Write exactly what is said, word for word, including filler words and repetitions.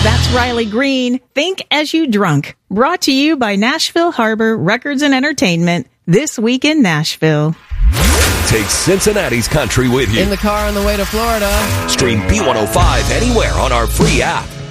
That's Riley Green, Think As You Drunk. Brought to you by Nashville Harbor Records and Entertainment. This week in Nashville. Take Cincinnati's country with you. In the car on the way to Florida. Stream B one oh five anywhere on our free app.